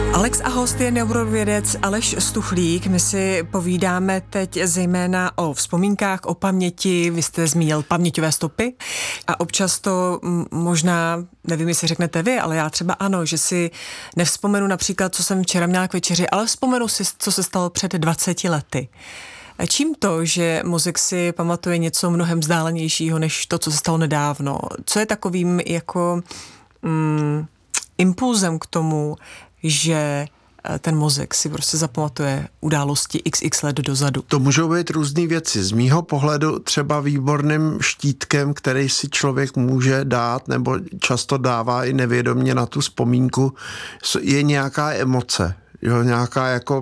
Alex a host je neurovědec Aleš Stuchlík. My si povídáme teď zejména o vzpomínkách, o paměti. Vy jste zmínil paměťové stopy a občas to možná, nevím, jestli řeknete vy, ale já třeba ano, že si nevzpomenu například, co jsem včera měla k večeři, ale vzpomenu si, co se stalo před 20 lety. Čím to, že mozek si pamatuje něco mnohem vzdálenějšího, než to, co se stalo nedávno? Co je takovým jako impulzem k tomu, že ten mozek si prostě zapamatuje události xx let dozadu? To můžou být různý věci. Z mýho pohledu třeba výborným štítkem, který si člověk může dát, nebo často dává i nevědomě na tu vzpomínku, je nějaká emoce. Jo, nějaká jako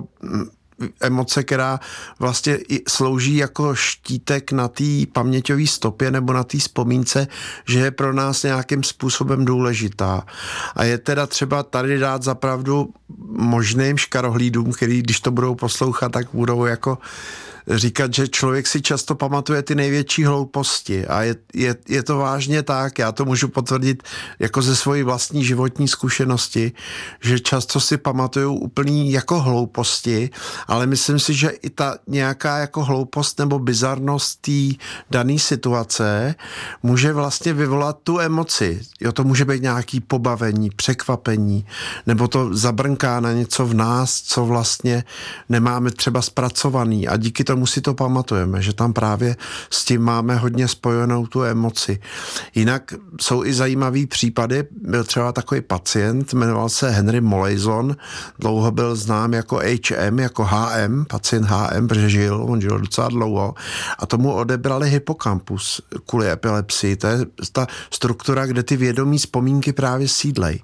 emoce, která vlastně slouží jako štítek na té paměťové stopě nebo na té vzpomínce, že je pro nás nějakým způsobem důležitá. A je teda třeba tady dát zapravdu možným škarohlídům, který když to budou poslouchat, tak budou jako říkat, že člověk si často pamatuje ty největší hlouposti a je to vážně tak, já to můžu potvrdit jako ze svojí vlastní životní zkušenosti, že často si pamatuju úplný jako hlouposti, ale myslím si, že i ta nějaká jako hloupost nebo bizarnost té dané situace může vlastně vyvolat tu emoci. Jo, to může být nějaký pobavení, překvapení, nebo to zabrnká na něco v nás, co vlastně nemáme třeba zpracovaný a díky tomu si to pamatujeme, že tam právě s tím máme hodně spojenou tu emoci. Jinak jsou i zajímavý případy, byl třeba takový pacient, jmenoval se Henry Molaison, dlouho byl znám jako HM, jako HM, pacient HM, protože on žil docela dlouho a tomu odebrali hypokampus kvůli epilepsii. To je ta struktura, kde ty vědomí vzpomínky právě sídlej.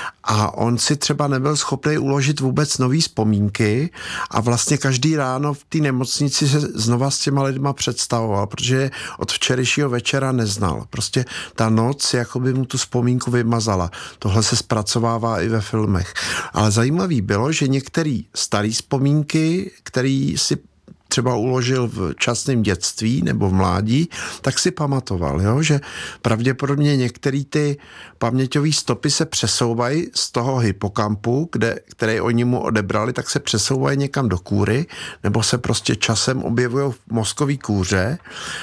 A on si třeba nebyl schopný uložit vůbec nový vzpomínky a vlastně každý ráno v té nemocnici se znova s těma lidma představoval, protože je od včerejšího večera neznal. Prostě ta noc jakoby mu tu vzpomínku vymazala. Tohle se zpracovává i ve filmech. Ale zajímavý bylo, že některé staré vzpomínky, který si třeba uložil v časném dětství nebo v mládí, tak si pamatoval, jo? Že pravděpodobně některé ty paměťové stopy se přesouvají z toho hypokampu, který oni mu odebrali, tak se přesouvají někam do kůry, nebo se prostě časem objevují v mozkové kůře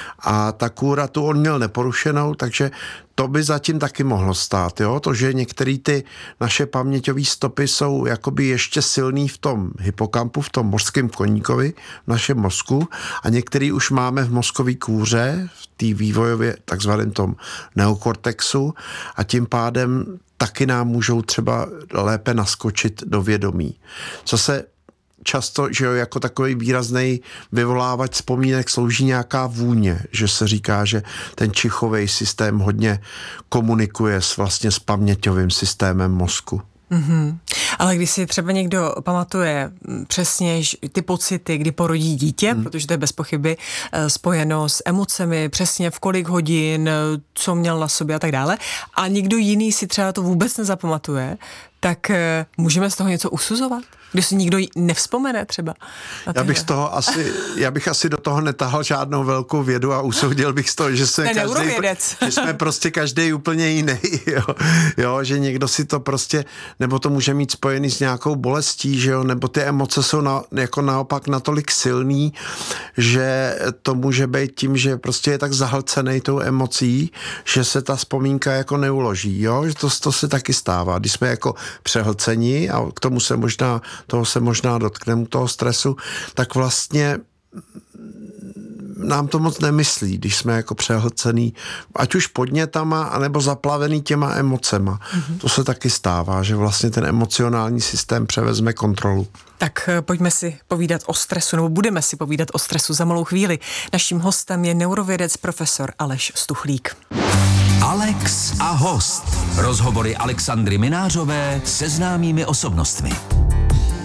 a ta kůra tu on měl neporušenou, takže to by zatím taky mohlo stát, jo? To, že některé ty naše paměťové stopy jsou jakoby ještě silný v tom hypokampu, v tom mořském koníkovi, v našem mozku a některý už máme v mozkové kůře, v té vývojově takzvaném tom neokortexu a tím pádem taky nám můžou třeba lépe naskočit do vědomí. Co se často, že jo, jako takový výrazný vyvolávač vzpomínek slouží nějaká vůně, že se říká, že ten čichový systém hodně komunikuje vlastně s paměťovým systémem mozku. Mm-hmm. Ale když si třeba někdo pamatuje přesně ty pocity, kdy porodí dítě, protože to je bez pochyby spojeno s emocemi, přesně v kolik hodin, co měl na sobě a tak dále, a někdo jiný si třeba to vůbec nezapamatuje, tak můžeme z toho něco usuzovat? Když si nikdo nevzpomene třeba. Já bych asi do toho netahal žádnou velkou vědu a usoudil bych z toho, že jsme prostě každý úplně jiný. Jo, že někdo si to prostě, nebo to může mít spojený s nějakou bolestí, že jo, nebo ty emoce jsou jako naopak natolik silný, že to může být tím, že prostě je tak zahlcený tou emocí, že se ta vzpomínka jako neuloží, jo, že to se taky stává, když jsme jako přehlceni a k tomu toho se možná dotkneme, toho stresu, tak vlastně nám to moc nemyslí, když jsme jako přehlcený, ať už podnětama, anebo zaplavený těma emocema. Mm-hmm. To se taky stává, že vlastně ten emocionální systém převezme kontrolu. Tak pojďme si povídat o stresu, nebo budeme si povídat o stresu za malou chvíli. Naším hostem je neurovědec profesor Aleš Stuchlík. Alex a host. Rozhovory Alexandry Minářové se známými osobnostmi.